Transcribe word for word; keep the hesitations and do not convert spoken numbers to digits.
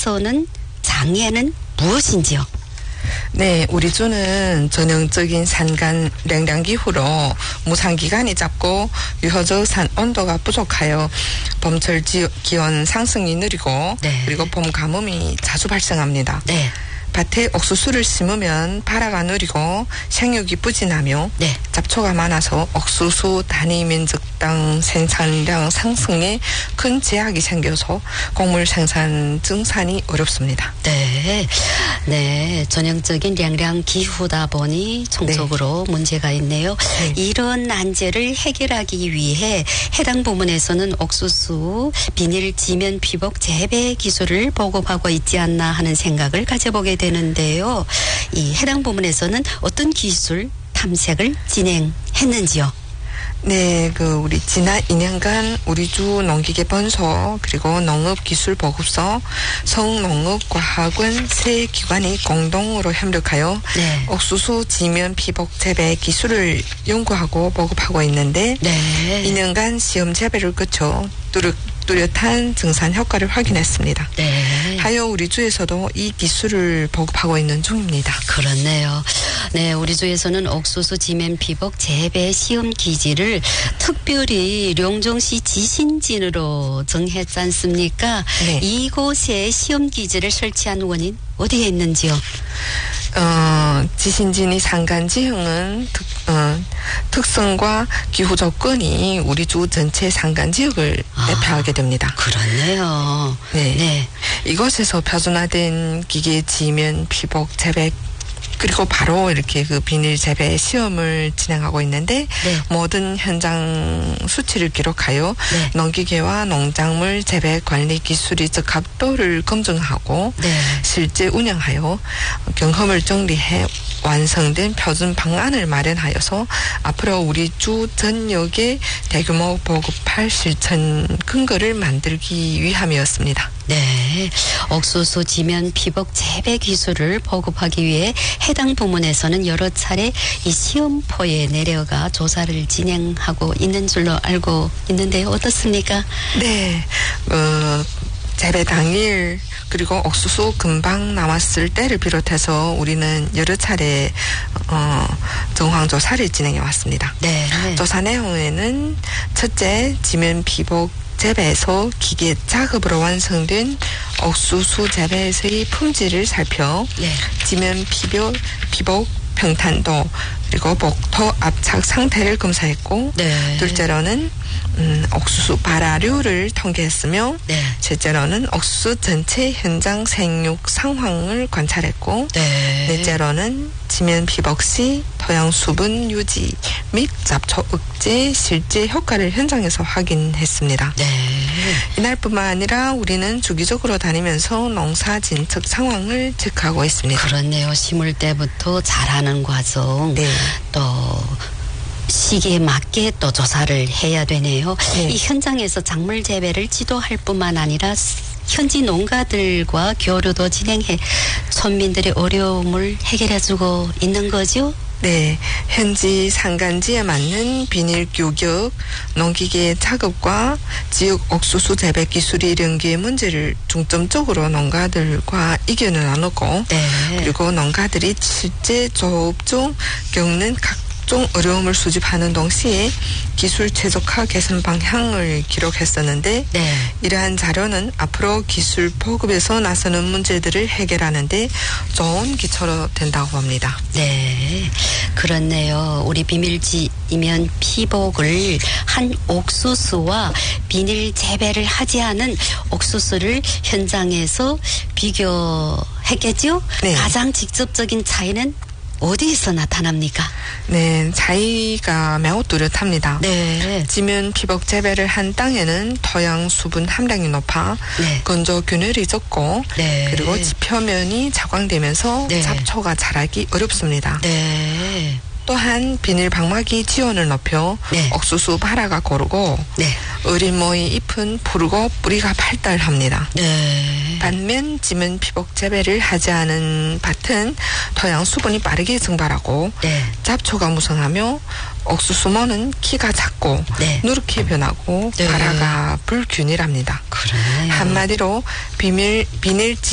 주에서는 장애는 무엇인지요? 네, 우리 주는 전형적인 산간 냉량 기후로 무상 기간이 짧고 유효적 산 온도가 부족하여 봄철 지, 기온 상승이 느리고 네. 그리고 봄 가뭄이 자주 발생합니다. 네. 밭에 옥수수를 심으면 발화가 느리고 생육이 부진하며 네. 잡초가 많아서 옥수수 단위 면적당 생산량 상승에 큰 제약이 생겨서 곡물 생산 증산이 어렵습니다. 네. 네. 전형적인凉凉 기후다 보니 총적으로 네. 문제가 있네요. 네. 이런 난제를 해결하기 위해 해당 부문에서는 옥수수 비닐 지면 피복 재배 기술을 보급하고 있지 않나 하는 생각을 가져보게 되는데요. 이 해당 부문에서는 어떤 기술 탐색을 진행했는지요? 네, 그 우리 지난 이 년간 우리 주 농기계본소 그리고 농업기술보급소, 성농업과학원 세 기관이 공동으로 협력하여 네. 옥수수 지면 피복 재배 기술을 연구하고 보급하고 있는데 네. 이 년간 시험 재배를 거쳐 뚜렷 뚜렷한 증산 효과를 확인했습니다. 네. 하여 우리 주에서도 이 기술을 보급하고 있는 중입니다. 그렇네요. 네, 우리 주에서는 옥수수 지면 피복 재배 시험 기지를 특별히 룡정시 지신진으로 정했지 않습니까? 네. 이곳에 시험 기지를 설치한 원인 어디에 있는지요? 어, 지신진이 산간지형은 특, 어, 특성과 기후 조건이 우리 주 전체 산간지역을 아, 대표하게 됩니다. 그렇네요. 네. 네. 이곳에서 표준화된 기계 지면 피복 재배 그리고 바로 이렇게 그 비닐 재배 시험을 진행하고 있는데 네. 모든 현장 수치를 기록하여 네. 농기계와 농작물 재배 관리 기술의 적합도를 검증하고 네. 실제 운영하여 경험을 정리해 완성된 표준 방안을 마련하여서 앞으로 우리 주 전역에 대규모 보급할 실천 근거를 만들기 위함이었습니다. 네, 옥수수 지면 피복 재배 기술을 보급하기 위해 해당 부문에서는 여러 차례 이 시험포에 내려가 조사를 진행하고 있는 줄로 알고 있는데요. 어떻습니까? 네, 어, 재배 당일 그리고 옥수수 금방 나왔을 때를 비롯해서 우리는 여러 차례 어, 정황 조사를 진행해 왔습니다. 네. 조사 내용에는 첫째 지면 피복 재배에서 기계 작업으로 완성된 옥수수 재배에서의 품질을 살펴 네. 지면 피복, 피복 평탄도 그리고 복토 압착 상태를 검사했고 네. 둘째로는 음, 옥수수 발화류를 통계했으며 네. 셋째로는 옥수수 전체 현장 생육 상황을 관찰했고 네. 넷째로는 지면 피복 시 토양 수분 유지 및 잡초 억제 실제 효과를 현장에서 확인했습니다. 네. 이날뿐만 아니라 우리는 주기적으로 다니면서 농사 진척 상황을 체크하고 있습니다. 그렇네요. 심을 때부터 자라는 과정 네. 또 시기에 맞게 또 조사를 해야 되네요. 네. 이 현장에서 작물 재배를 지도할 뿐만 아니라 현지 농가들과 교류도 진행해村민들의 어려움을 해결해주고 있는 거죠? 네, 현지 산간지에 맞는 비닐 규격, 농기계 작업과 지역 옥수수 재배 기술이 연계의 문제를 중점적으로 농가들과 의견을 나누고 네. 그리고 농가들이 실제 조업 중 겪는 각종 어려움을 수집하는 동시에 기술 최적화 개선 방향을 기록했었는데 네. 이러한 자료는 앞으로 기술 보급에서 나서는 문제들을 해결하는 데 좋은 기초로 된다고 봅니다. 네, 그렇네요. 우리 비밀지면 피복을 한 옥수수와 비닐 재배를 하지 않은 옥수수를 현장에서 비교했겠죠? 네. 가장 직접적인 차이는 어디에서 나타납니까? 네, 차이가 매우 뚜렷합니다. 네. 지면 피복 재배를 한 땅에는 토양 수분 함량이 높아 네. 건조 균열이 적고 네. 그리고 지표면이 자광되면서 네. 잡초가 자라기 어렵습니다. 네. 또한 비닐 방막이 지온을 높여 네. 옥수수 발화가 고르고 네. 어린 모의 잎은 푸르고 뿌리가 발달합니다. 네. 반면 지면 피복 재배를 하지 않은 밭은 토양 수분이 빠르게 증발하고 네. 잡초가 무성하며 옥수수모는 키가 작고 네. 누렇게 변하고 네. 발화가 불균일합니다. 그러네요. 한마디로 비닐, 비닐